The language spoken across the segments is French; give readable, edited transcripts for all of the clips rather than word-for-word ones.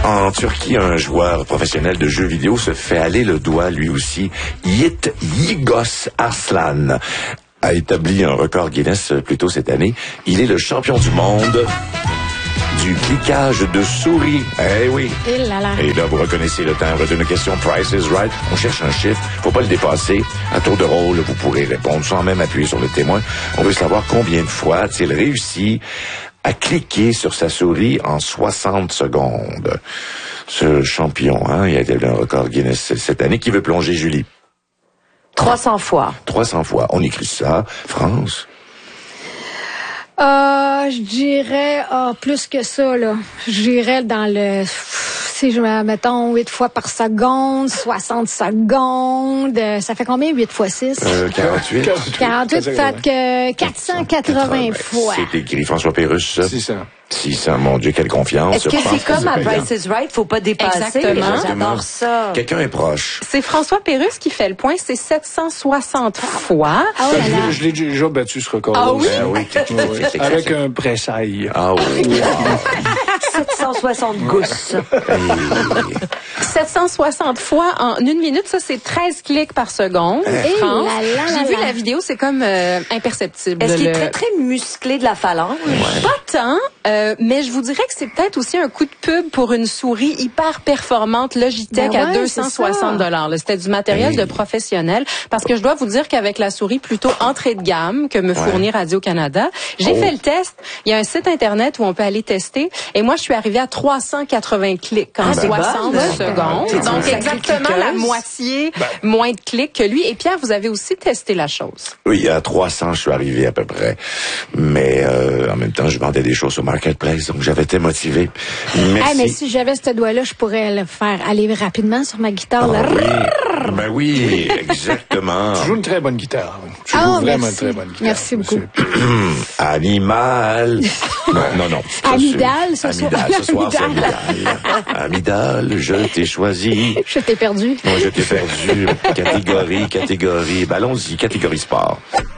En Turquie, un joueur professionnel de jeux vidéo se fait aller le doigt, lui aussi. Yigos Arslan a établi un record Guinness plus tôt cette année. Il est le champion du monde du cliquage de souris. Eh oui. Et là, vous reconnaissez le timbre d'une question Price is Right. On cherche un chiffre, faut pas le dépasser. À tour de rôle, vous pourrez répondre sans même appuyer sur le témoin. On veut savoir combien de fois a-t-il réussi à cliquer sur sa souris en 60 secondes. Ce champion, il a établi un record Guinness cette année. Qui veut plonger, Julie? 300 fois. 300 fois. On écrit ça. France? Je dirais plus que ça, là. Je dirais dans le... Si je mettons 8 fois par seconde, 60 secondes, ça fait combien 8 fois 6? 48. 48, fait que 480 fois. C'est écrit François Pérusse. 600, mon Dieu, quelle confiance. Est-ce que c'est comme à Price is Right, faut pas dépasser? Exactement. J'adore ça. Quelqu'un est proche. C'est François Pérusse qui fait le point, c'est 760 fois. Ah ouais, là. Je l'ai déjà battu ce record. Ah oui? Ben oui, Oui. Avec un pressail. Ah oui. 760 gousses. 760 fois en 1 minute, ça c'est 13 clics par seconde. Et France. là, J'ai vu la vidéo, c'est comme imperceptible. Est-ce qu'il est très, très musclé de la phalange? Pas tant, mais je vous dirais que c'est peut-être aussi un coup de pub pour une souris hyper performante Logitech Ben à ouais, 260 $. C'était du matériel de professionnel parce que je dois vous dire qu'avec la souris plutôt entrée de gamme que me fournit Radio-Canada, j'ai fait le test. Il y a un site internet où on peut aller tester et moi je suis arrivée à 380 clics en 60 secondes. Donc exactement la moitié moins de clics que lui. Et Pierre, vous avez aussi testé la chose. Oui, à 300, je suis arrivé à peu près. Mais en même temps, je vendais des choses au Marketplace, donc j'avais été motivé. Merci. Mais si j'avais ce doigt-là, je pourrais le faire aller rapidement sur ma guitare. Là. Oui, ben oui, exactement. Tu joues une très bonne guitare. Tu joues vraiment une très bonne guitare. Merci beaucoup. Animal. Non. Amidal, ce soir. Amidal, ce soir, c'est Amidal. Amidal, je t'ai choisi. Je t'ai perdu. Moi, je t'ai perdu. Catégorie. Ben, allons-y, catégorie sport.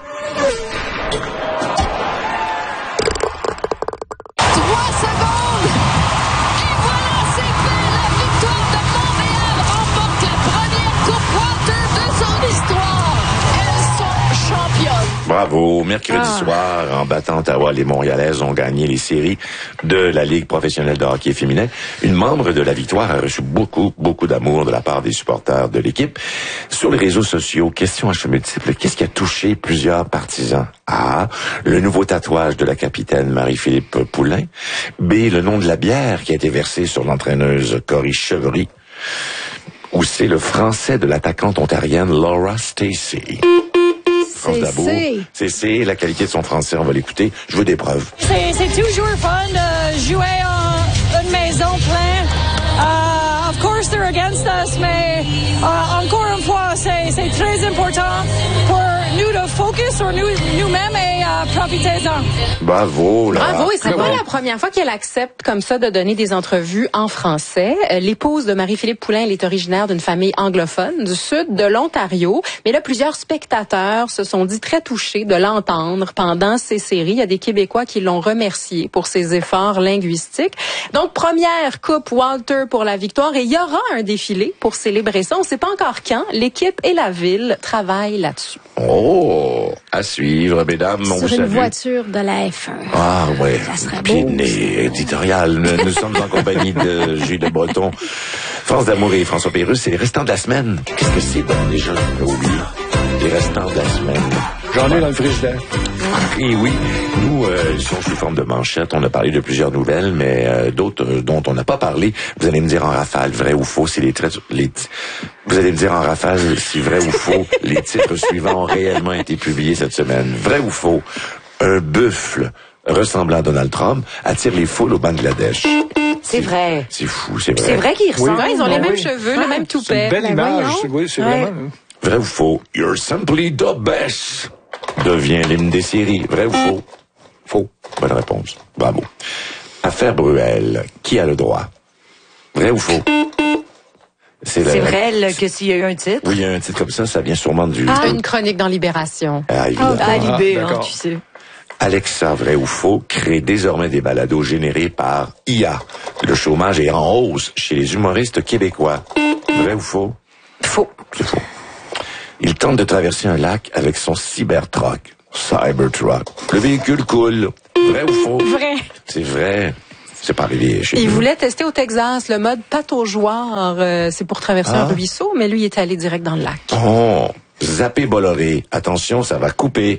Bravo. Mercredi soir, en battant Ottawa, les Montréalaises ont gagné les séries de la Ligue professionnelle de hockey féminin. Une membre de la Victoire a reçu beaucoup d'amour de la part des supporters de l'équipe. Sur les réseaux sociaux, question à choix multiples. Qu'est-ce qui a touché plusieurs partisans? A. Le nouveau tatouage de la capitaine Marie-Philippe Poulin. B. Le nom de la bière qui a été versée sur l'entraîneuse Cory Chevry. Ou C. Le français de l'attaquante ontarienne Laura Stacey. C'est la qualité de son français, on va l'écouter. Je veux des preuves. C'est toujours fun de jouer en une maison pleine. Of course, they're against us, mais encore une fois, c'est très important pour nous de focus sur nous-mêmes et profitez-en. Bravo, là. Bravo, et c'est pas la première fois qu'elle accepte comme ça de donner des entrevues en français. L'épouse de Marie-Philippe Poulin, elle est originaire d'une famille anglophone du sud de l'Ontario. Mais là, plusieurs spectateurs se sont dit très touchés de l'entendre pendant ces séries. Il y a des Québécois qui l'ont remercié pour ses efforts linguistiques. Donc, première coupe Walter pour la victoire. Et il y aura un défilé pour célébrer ça. On ne sait pas encore quand. L'équipe et la ville travaillent là-dessus. Oh, à suivre, mesdames. On vous Sur une salue. voiture de la F1. Ah ouais, Ça serait pied beau. de nez éditorial. Nous sommes en compagnie de Gilles de Breton, France d'Amour et François Pérusse. C'est les restants de la semaine. Qu'est-ce que c'est donc déjà? J'ai oublié. Les restants de la semaine. J'en ai dans le frigidaire. Et oui, nous, ils sont sous forme de manchettes. On a parlé de plusieurs nouvelles, mais d'autres dont on n'a pas parlé. Vous allez me dire en rafale, vrai ou faux, si vous allez me dire en rafale si vrai ou faux, les titres suivants ont réellement été publiés cette semaine. Vrai ou faux, un buffle ressemblant à Donald Trump attire les foules au Bangladesh. C'est vrai. C'est fou, c'est vrai. C'est vrai qu'ils ressemblent. Ils ont les mêmes cheveux, le même C'est toupet. une belle image. Oui, c'est vraiment... Vrai ou faux, You're Simply the Best devient l'hymne des séries. Vrai ou faux? Faux. Bonne réponse. Bravo. Affaire Bruel. Qui a le droit? Vrai ou faux? C'est vrai que s'il y a eu un titre. Oui, il y a un titre comme ça vient sûrement du... Une chronique dans Libération. Ah, évidemment. Libé, d'accord. tu sais. Alexa, vrai ou faux, crée désormais des balados générés par IA. Le chômage est en hausse chez les humoristes québécois. Vrai ou faux? Faux. C'est faux. Il tente de traverser un lac avec son Cybertruck. Cybertruck. Le véhicule coule. Vrai ou faux? Vrai. C'est vrai. C'est pas arrivé chez nous. Il voulait tester au Texas le mode pataugeoire. C'est pour traverser un ruisseau, mais lui, il est allé direct dans le lac. Oh, zappé Bolloré. Attention, ça va couper.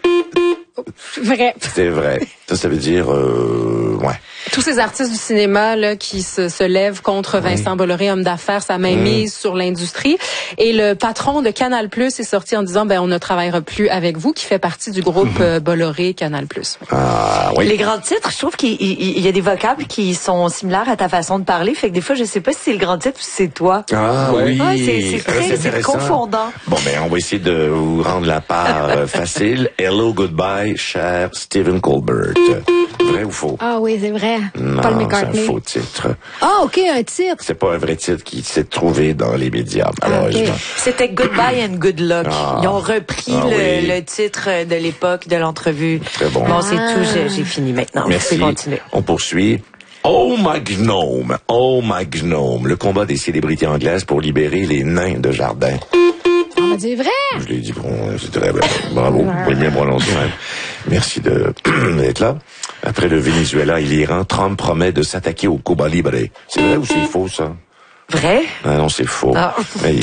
Vrai. C'est vrai. Ça veut dire, ouais. Tous ces artistes du cinéma là qui se lèvent contre Vincent Bolloré, homme d'affaires, sa main mise sur l'industrie. Et le patron de Canal+ est sorti en disant, on ne travaillera plus avec vous, qui fait partie du groupe Bolloré Canal+. Ah, oui. Les grands titres, je trouve qu'il y a des vocables qui sont similaires à ta façon de parler. Fait que des fois, je sais pas si c'est le grand titre ou si c'est toi. Ah oui. C'est confondant. Bon, on va essayer de vous rendre la part facile. Hello, goodbye, cher Stephen Colbert. Vrai ou faux? Ah oui, c'est vrai. Non, Paul c'est McCartney. un faux titre. Ah, OK, un titre. C'est pas un vrai titre qui s'est trouvé dans les médias, malheureusement. C'était Goodbye and Good Luck. Ils ont repris oui. le titre de l'époque de l'entrevue. Très bon. Bon, c'est tout. J'ai fini maintenant. Merci. Continuer. On poursuit. Oh my gnome. Oh my gnome. Le combat des célébrités anglaises pour libérer les nains de jardin. On va dire vrai. Je l'ai dit, c'est très bien. Bravo. Vous pouvez bien prononcer. Merci d'être là. Après le Venezuela et l'Iran, Trump promet de s'attaquer au Cuba Libre. C'est vrai ou c'est faux, ça? Vrai? Ah non, c'est faux. Ah.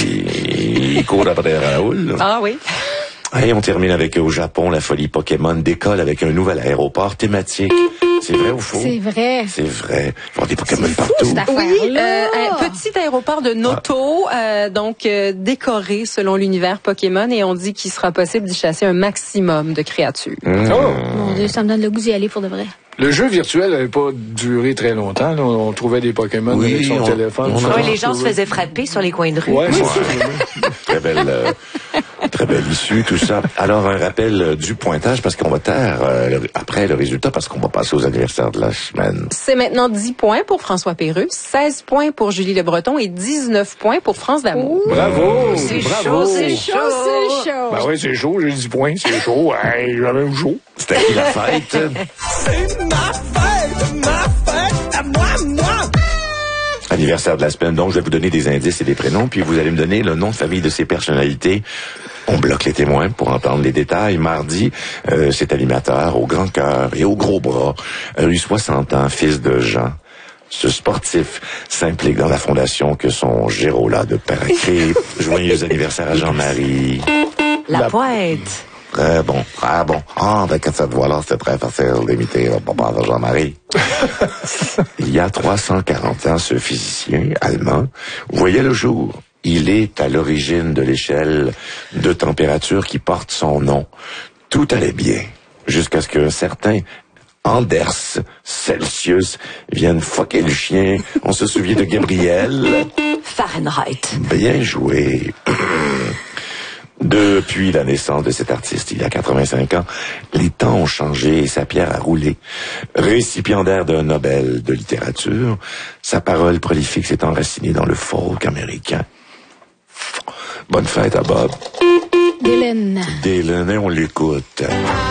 Il court après Raoul. Ah oui. Et on termine avec au Japon, la folie Pokémon décolle avec un nouvel aéroport thématique. C'est vrai ou faux? C'est vrai. C'est vrai. Il va y avoir des Pokémon C'est fou, partout. cette affaire-là. Oui, un petit aéroport de Noto, donc décoré selon l'univers Pokémon, et on dit qu'il sera possible d'y chasser un maximum de créatures. Mon Dieu, ça me donne le goût d'y aller pour de vrai. Le jeu virtuel n'avait pas duré très longtemps. Là. On trouvait des Pokémon avec son téléphone. Les gens se faisaient frapper sur les coins de rue. Ouais, Très belle issue, tout ça. Alors, un rappel du pointage, parce qu'on va taire après le résultat, parce qu'on va passer aux anniversaires de la semaine. C'est maintenant 10 points pour François Pérusse, 16 points pour Julie Le Breton et 19 points pour France d'Amour. Bravo! C'est bravo. chaud, c'est chaud. C'est chaud. Ben oui, c'est chaud, j'ai 10 points, c'est chaud. Hey, j'avais un chaud. C'était qui la fête? C'est ma fête à moi. Anniversaire de la semaine, donc je vais vous donner des indices et des prénoms, puis vous allez me donner le nom de famille de ces personnalités. On bloque les témoins pour entendre les détails. Mardi, cet animateur au grand cœur et au gros bras a eu 60 ans, fils de Jean. Ce sportif s'implique dans la fondation que son Gérola de père a créée. Joyeux anniversaire à Jean-Marie. La pointe. Très bon. Ah bon. Ah, avec cette voix-là, c'est très facile d'imiter le papa de Jean-Marie. Il y a 340 ans, ce physicien allemand voyait le jour. Il est à l'origine de l'échelle de température qui porte son nom. Tout allait bien, jusqu'à ce qu'un certain Anders Celsius vienne fucker le chien. On se souvient de Gabriel. Fahrenheit. Bien joué. Depuis la naissance de cet artiste, il y a 85 ans, les temps ont changé et sa pierre a roulé. Récipiendaire d'un Nobel de littérature, sa parole prolifique s'est enracinée dans le folk américain. Bonne fête à Bob Dylan. Dylan, et on l'écoute.